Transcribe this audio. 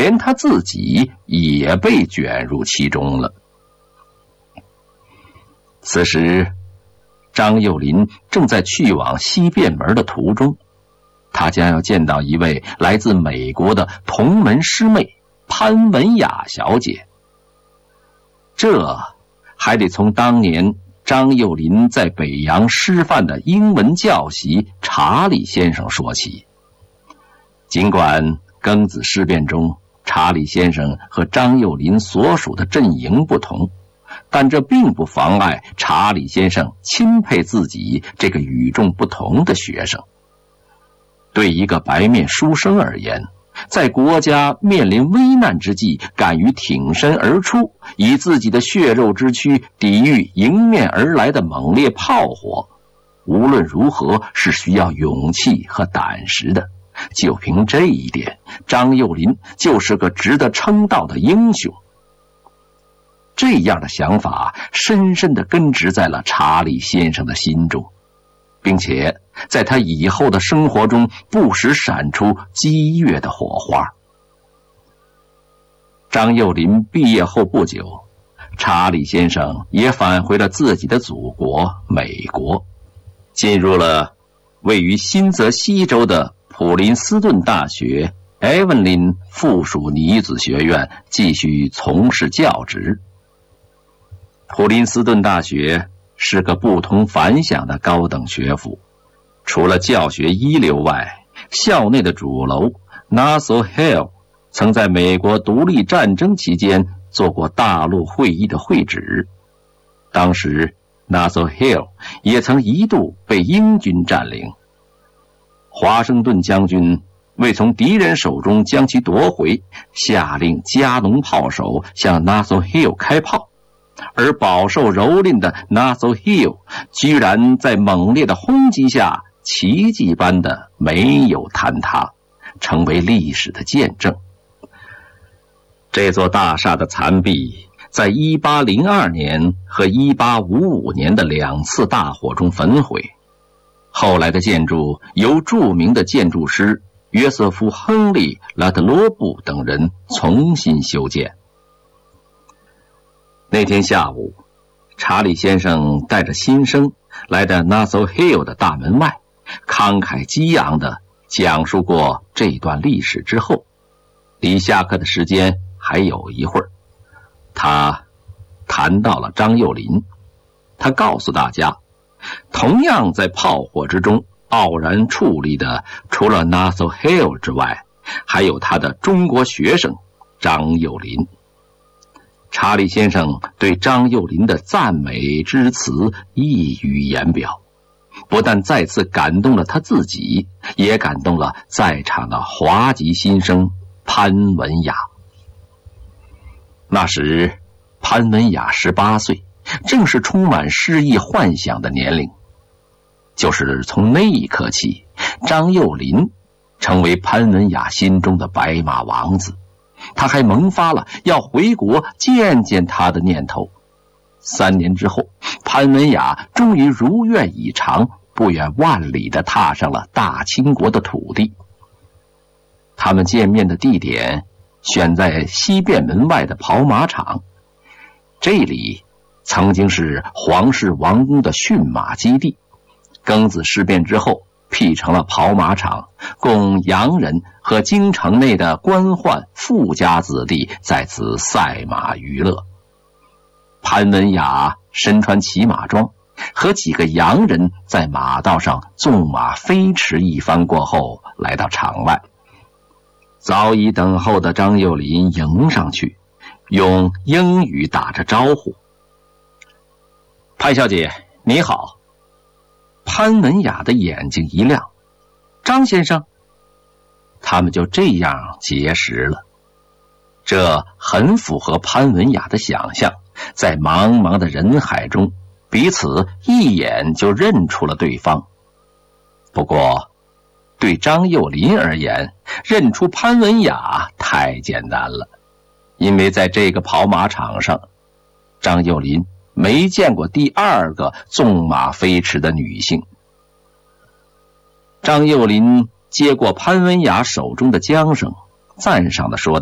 连他自己也被卷入其中了。此时张幼霖正在去往西便门的途中，他将要见到一位来自美国的同门师妹潘文雅小姐。这还得从当年张幼霖在北洋师范的英文教习查理先生说起。尽管庚子事变中查理先生和张幼霖所属的阵营不同，但这并不妨碍查理先生钦佩自己这个与众不同的学生。对一个白面书生而言，在国家面临危难之际敢于挺身而出，以自己的血肉之躯抵御迎面而来的猛烈炮火，无论如何是需要勇气和胆识的。就凭这一点，张幼霖就是个值得称道的英雄。这样的想法深深地根植在了查理先生的心中，并且在他以后的生活中不时闪出激越的火花。张幼霖毕业后不久，查理先生也返回了自己的祖国美国，进入了位于新泽西州的普林斯顿大学埃文林附属女子学院继续从事教职。普林斯顿大学是个不同凡响的高等学府，除了教学一流外，校内的主楼 Nassau Hill 曾在美国独立战争期间做过大陆会议的会址。当时 Nassau Hill 也曾一度被英军占领，华盛顿将军为从敌人手中将其夺回，下令加农炮手向 Nassau Hill 开炮，而饱受蹂躏的 Nassau Hill 居然在猛烈的轰击下奇迹般的没有坍塌，成为历史的见证。这座大厦的残壁在1802年和1855年的2次大火中焚毁，后来的建筑由著名的建筑师约瑟夫·亨利·拉特罗布等人重新修建。那天下午，查理先生带着新生来到 Nassau Hill 的大门外，慷慨激昂地讲述过这段历史之后，离下课的时间还有一会儿，他谈到了张幼霖。他告诉大家，同样在炮火之中傲然矗立的，除了 Nassau Hill 之外，还有他的中国学生张幼霖。查理先生对张幼霖的赞美之词溢于言表，不但再次感动了他自己，也感动了在场的华籍新生潘文雅。那时潘文雅18岁，正是充满诗意幻想的年龄。就是从那一刻起，张幼霖成为潘文雅心中的白马王子，他还萌发了要回国见见他的念头。3年之后，潘文雅终于如愿以偿，不远万里地踏上了大清国的土地。他们见面的地点选在西便门外的跑马场，这里曾经是皇室王宫的驯马基地，庚子事变之后辟成了跑马场，供洋人和京城内的官宦富家子弟在此赛马娱乐。潘文雅身穿骑马装，和几个洋人在马道上纵马飞驰一番过后，来到场外。早已等候的张幼霖迎上去，用英语打着招呼：“潘小姐，你好。”潘文雅的眼睛一亮：“张先生。”他们就这样结识了。这很符合潘文雅的想象，在茫茫的人海中，彼此一眼就认出了对方。不过对张幼霖而言，认出潘文雅太简单了，因为在这个跑马场上，张幼霖没见过第二个纵马飞驰的女性。张幼霖接过潘文雅手中的缰绳，赞赏地说